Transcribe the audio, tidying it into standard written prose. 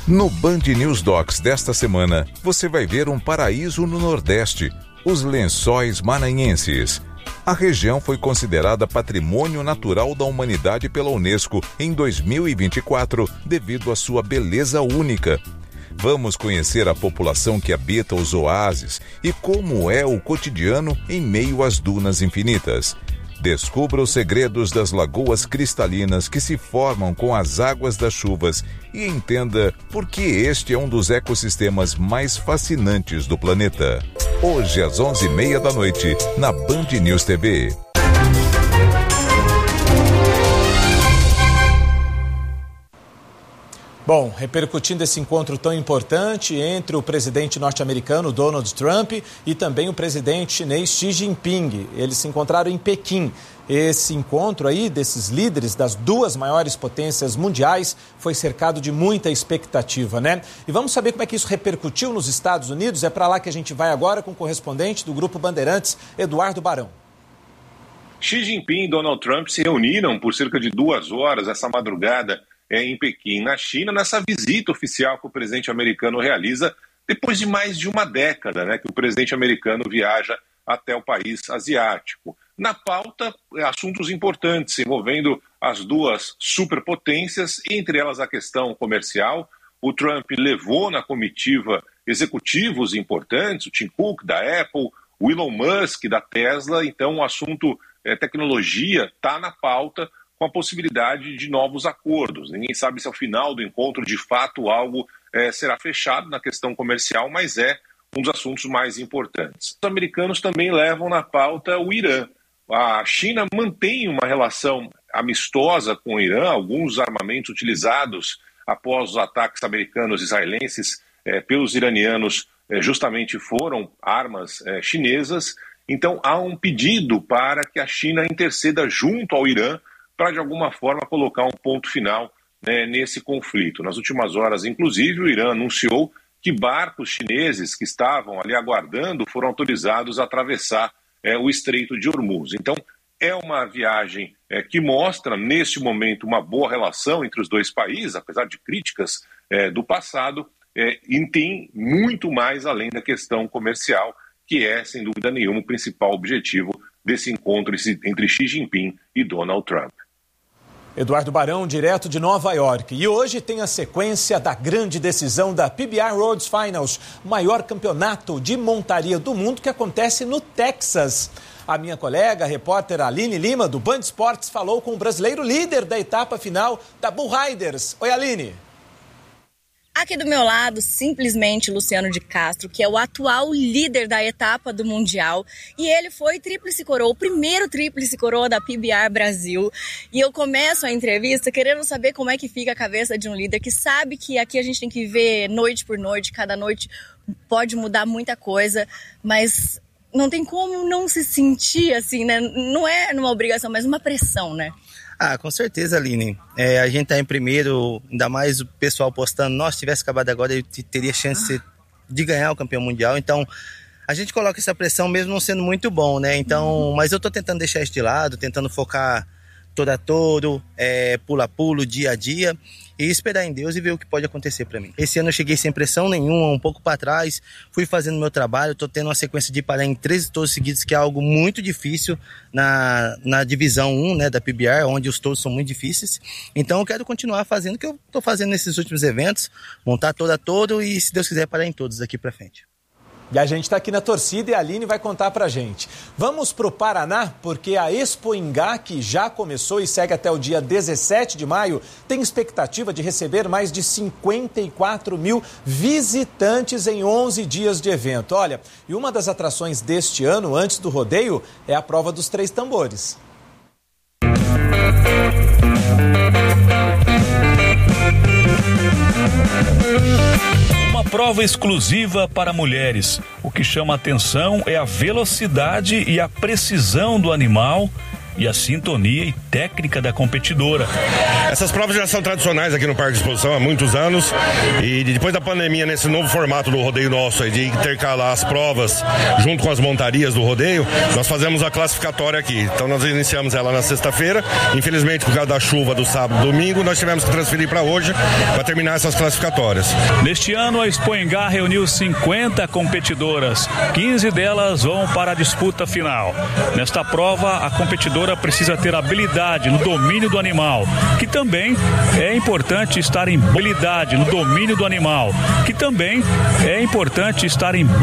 No Band News Docs desta semana, você vai ver um paraíso no Nordeste, os Lençóis Maranhenses. A região foi considerada Patrimônio Natural da Humanidade pela Unesco em 2024, devido à sua beleza única. Vamos conhecer a população que habita os oásis e como é o cotidiano em meio às dunas infinitas. Descubra os segredos das lagoas cristalinas que se formam com as águas das chuvas e entenda por que este é um dos ecossistemas mais fascinantes do planeta. Hoje às 11h30 da noite, na Band News TV. Bom, repercutindo esse encontro tão importante entre o presidente norte-americano Donald Trump e também o presidente chinês Xi Jinping. Eles se encontraram em Pequim. Esse encontro aí desses líderes das duas maiores potências mundiais foi cercado de muita expectativa, né? E vamos saber como é que isso repercutiu nos Estados Unidos. É para lá que a gente vai agora com o correspondente do Grupo Bandeirantes, Eduardo Barão. Xi Jinping e Donald Trump se reuniram por cerca de 2 horas essa madrugada em Pequim, na China, nessa visita oficial que o presidente americano realiza depois de mais de uma década, né, que o presidente americano viaja até o país asiático. Na pauta, assuntos importantes envolvendo as duas superpotências, entre elas a questão comercial. O Trump levou na comitiva executivos importantes, o Tim Cook da Apple, o Elon Musk da Tesla. Então o assunto tecnologia está na pauta, com a possibilidade de novos acordos. Ninguém sabe se ao final do encontro, de fato, algo será fechado na questão comercial, mas é um dos assuntos mais importantes. Os americanos também levam na pauta o Irã. A China mantém uma relação amistosa com o Irã, alguns armamentos utilizados após os ataques americanos e israelenses pelos iranianos justamente foram armas chinesas. Então há um pedido para que a China interceda junto ao Irã para, de alguma forma, colocar um ponto final nesse conflito. Nas últimas horas, inclusive, o Irã anunciou que barcos chineses que estavam ali aguardando foram autorizados a atravessar o Estreito de Hormuz. Então, é uma viagem que mostra, neste momento, uma boa relação entre os dois países, apesar de críticas do passado, e tem muito mais além da questão comercial, que é, sem dúvida nenhuma, o principal objetivo desse encontro entre Xi Jinping e Donald Trump. Eduardo Barão, direto de Nova York. E hoje tem a sequência da grande decisão da PBR Roads Finals, maior campeonato de montaria do mundo que acontece no Texas. A minha colega, a repórter Aline Lima, do Band Esportes, falou com o brasileiro líder da etapa final da Bull Riders. Oi, Aline. Aqui do meu lado, simplesmente Luciano de Castro, que é o atual líder da etapa do Mundial. E ele foi tríplice coroa, o primeiro tríplice coroa da PBR Brasil. E eu começo a entrevista querendo saber como é que fica a cabeça de um líder que sabe que aqui a gente tem que ver noite por noite, cada noite pode mudar muita coisa, mas não tem como não se sentir assim, né? Não é numa obrigação, mas uma pressão, né? Ah, com certeza, Aline. A gente tá em primeiro, ainda mais o pessoal postando, nossa, se tivesse acabado agora, eu teria chance de ganhar o campeão mundial. Então, a gente coloca essa pressão mesmo não sendo muito bom, né? Então, mas eu tô tentando deixar isso de lado, tentando focar todo a todo, pulo a pulo, dia a dia, e esperar em Deus e ver o que pode acontecer para mim. Esse ano eu cheguei sem pressão nenhuma, um pouco para trás, fui fazendo meu trabalho, tô tendo uma sequência de parar em 13 touros seguidos, que é algo muito difícil na divisão 1, né, da PBR, onde os touros são muito difíceis. Então eu quero continuar fazendo o que eu tô fazendo nesses últimos eventos, montar todo a todo e, se Deus quiser, parar em todos daqui para frente. E a gente está aqui na torcida e a Aline vai contar pra gente. Vamos pro Paraná, porque a Expo Ingá, que já começou e segue até o dia 17 de maio, tem expectativa de receber mais de 54 mil visitantes em 11 dias de evento. Olha, e uma das atrações deste ano, antes do rodeio, é a prova dos 3 tambores. Uma prova exclusiva para mulheres. O que chama a atenção é a velocidade e a precisão do animal e a sintonia e técnica da competidora. Essas provas já são tradicionais aqui no Parque de Exposição há muitos anos, e depois da pandemia, nesse novo formato do rodeio nosso, de intercalar as provas junto com as montarias do rodeio, nós fazemos a classificatória aqui. Então nós iniciamos ela na sexta-feira, infelizmente por causa da chuva do sábado e domingo, nós tivemos que transferir para hoje para terminar essas classificatórias. Neste ano, a Expo Engá reuniu 50 competidoras, 15 delas vão para a disputa final. Nesta prova, a competidora precisa ter habilidade no domínio do animal, que também é importante estar em habilidade no domínio do animal, que também é importante estar em